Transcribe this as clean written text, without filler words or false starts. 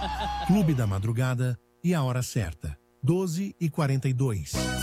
Clube da Madrugada e a hora certa, 12h42.